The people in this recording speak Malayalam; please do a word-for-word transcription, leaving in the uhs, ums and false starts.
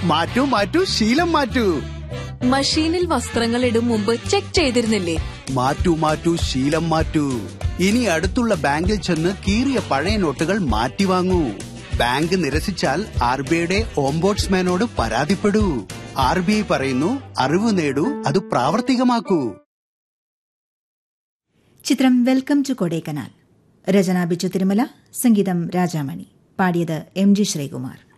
മാറ്റൂ മാറ്റൂ ശീലം മാറ്റൂ. മഷീനിൽ വസ്ത്രങ്ങൾ ഇടും മുമ്പ് ചെക്ക് ചെയ്തിരുന്നില്ലേ? മാറ്റൂ മാറ്റൂ ശീലം മാറ്റൂ. ഇനി അടുത്തുള്ള ബാങ്കിൽ ചെന്ന് കീറിയ പഴയ നോട്ടുകൾ മാറ്റി വാങ്ങൂ. ബാങ്ക് നിരസിച്ചാൽ ആർ ബി ഐയുടെ ഓംബോഡ്സ്മാനോട് പരാതിപ്പെടൂ. ആർ ബി ഐ പറയുന്നു, അറിവ് നേടൂ, അത് പ്രാവർത്തികമാക്കൂ. ചിത്രം വെൽക്കം ടു കൊടൈക്കനാൽ. രചന ബിച്ചു തിരുമല, സംഗീതം രാജാമണി. പാടിയത് എം ജി ശ്രീകുമാർ.